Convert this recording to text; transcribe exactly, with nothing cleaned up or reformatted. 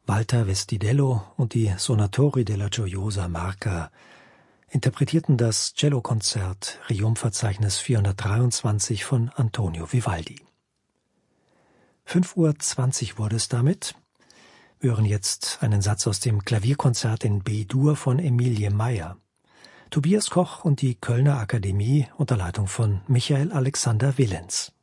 Walter Vestidello und die Sonatori della Gioiosa Marca interpretierten das Cellokonzert Regiumverzeichnis vierhundertdreiundzwanzig von Antonio Vivaldi. fünf Uhr zwanzig wurde es damit. Wir hören jetzt einen Satz aus dem Klavierkonzert in B-Dur von Emilie Meyer. Tobias Koch und die Kölner Akademie unter Leitung von Michael Alexander Willens.